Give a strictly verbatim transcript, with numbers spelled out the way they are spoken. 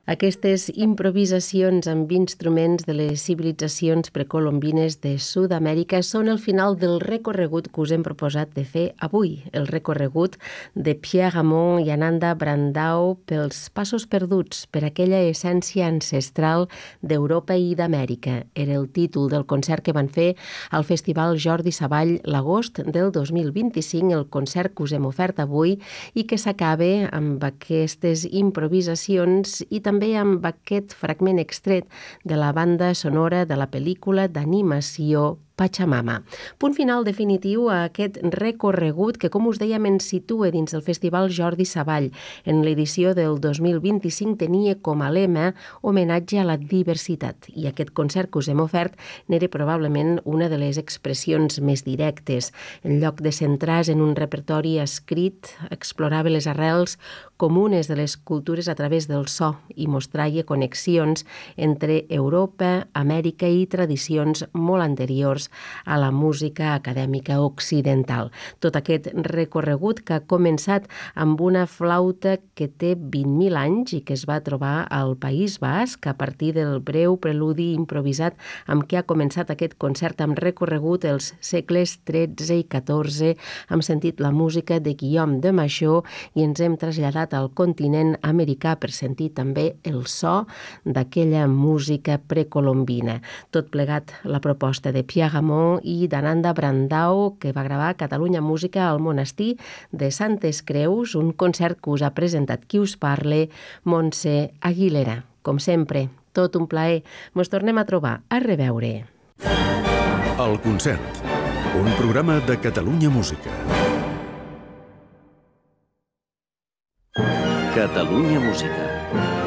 Aquestes improvisacions amb instruments de les civilitzacions precolombines de Sud-amèrica són el final del recorregut que us hem proposat de fer avui, el recorregut de Pierre Ramon i Ananda Brandao pels passos perduts, per aquella essència ancestral d'Europa i d'Amèrica. Era el títol del concert que van fer al Festival Jordi Savall l'agost del dos mil vint-i-cinc, el concert que us hem ofert avui i que s'acaba amb aquestes improvisacions i també també amb aquest fragment extret de la banda sonora de la pel·lícula d'animació Pachamama. Punt final definitiu a aquest recorregut que, com us dèiem, ens situa dins del Festival Jordi Savall. En l'edició del dos mil vint-i-cinc tenia com a lema homenatge a la diversitat i aquest concert que us hem ofert n'era probablement una de les expressions més directes. En lloc de centrar-se en un repertori escrit, explorava les arrels comunes de les cultures a través del so i mostrava connexions entre Europa, Amèrica i tradicions molt anteriors a la música acadèmica occidental. Tot aquest recorregut que ha començat amb una flauta que té vint mil anys i que es va trobar al País Basc a partir del breu preludi improvisat amb què ha començat aquest concert amb recorregut els segles tretze i catorze. Hem sentit la música de Guillaume de Machaut i ens hem traslladat al continent americà per sentir també el so d'aquella música precolombina. Tot plegat la proposta de Pierre Ramon i d'Ananda Brandao, que va gravar Catalunya Música al monestir de Santes Creus, un concert que us ha presentat qui us parle, Montse Aguilera. Com sempre, tot un plaer. Mos tornem a trobar. A reveure. El concert, un programa de Catalunya Música. Catalunya Música.